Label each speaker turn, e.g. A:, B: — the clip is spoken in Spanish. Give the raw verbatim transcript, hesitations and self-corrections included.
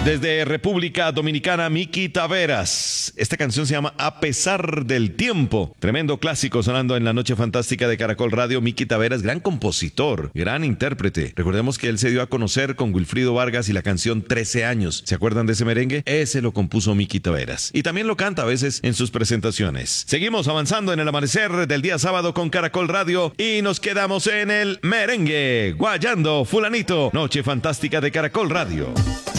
A: Desde República Dominicana, Miki Taveras. Esta canción se llama A pesar del tiempo. Tremendo clásico sonando en la noche fantástica de Caracol Radio. Miki Taveras, gran compositor, gran intérprete. Recordemos que él se dio a conocer con Wilfrido Vargas y la canción trece años. ¿Se acuerdan de ese merengue? Ese lo compuso Miki Taveras. Y también lo canta a veces en sus presentaciones. Seguimos avanzando en el amanecer del día sábado con Caracol Radio y nos quedamos en el merengue. Guayando Fulanito. Noche fantástica de Caracol Radio.